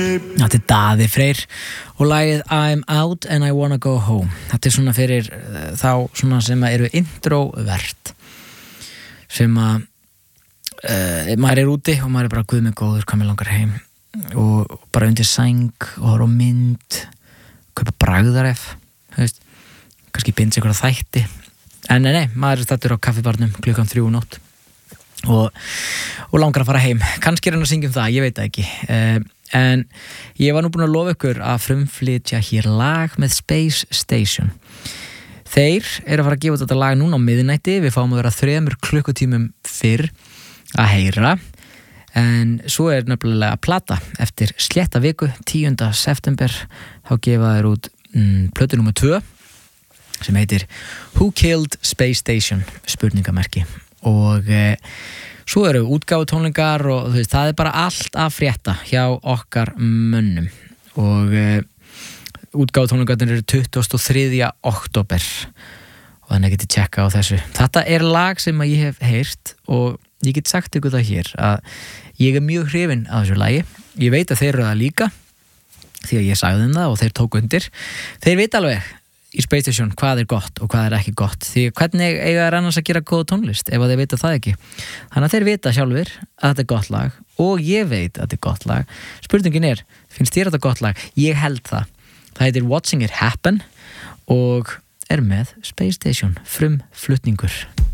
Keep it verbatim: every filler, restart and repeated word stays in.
Þetta er Daði Freyr og lagið I'm Out and I Wanna Go Home. Þetta er svona fyrir uh, þá svona sem eru introvert, sem að uh, maður er úti og maður er bara guð með góður, hvað mér langar heim og bara undir sæng og horfa á mynd, kaupa bragðaref, veist, kannski binda sig einhverja þætti, en nei, nei, maður er staddur á kaffibarnum klukkan þrjú um nótt og, og langar að fara heim. Kannski er hann að syngja um það, ég veit það ekki. Uh, En ég var nú búin að lofa ykkur að frumflytja hér lag með Space Station. Þeir eru að fara að gefa þetta lag núna á miðnætti. Við fáum að vera þremur klukkutímum fyrr að heyra. En svo er nefnilega plata eftir slétta viku, tíunda september. Þá gefa þeir út mm, plötu númer tvö sem heitir Who Killed Space Station? Spurningamerki. Og eh, svo eru útgáfu tónleikar og þú veist, það er bara allt að frétta hjá okkar mönnum og e, útgáfu tónleikarnir eru tuttugasta og þriðja október og þannig getið tjekka á þessu. Þetta er lag sem að ég hef heyrt og ég get sagt ykkur það hér að ég er mjög hrifinn af þessu lagi. Ég veit að þeir eru það líka því að ég sagði þeim það og þeir tóku undir. Þeir veit alveg í Space Station hvað er gott og hvað er ekki gott, því hvernig eiga er annars að gera góða tónlist ef að þeir vita það ekki. Þannig að þeir vita sjálfur að þetta er gott lag og ég veit að þetta er gott lag. Spurningin er, finnst þér þetta gott lag? Ég held það. Það heitir Watching It Happen og er með Space Station frumflutningur.